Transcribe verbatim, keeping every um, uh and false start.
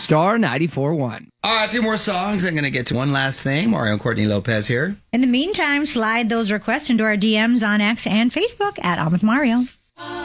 Star ninety-four point one. All right, a few more songs. I'm going to get to one last thing. Mario and Courtney Lopez here. In the meantime, slide those requests into our D Ms on X and Facebook at On With Mario.